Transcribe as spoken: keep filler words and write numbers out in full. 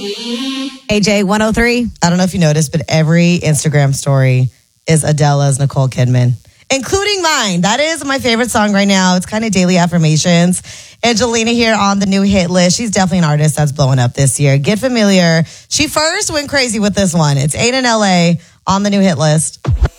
A J one oh three. I don't know if you noticed, but every Instagram story is Adele's Nicole Kidman, including mine. That is my favorite song right now. It's kind of daily affirmations. Angelina here on the new hit list. She's definitely an artist that's blowing up this year. Get familiar. She first went crazy with this one. It's Eight in L A on the new hit list.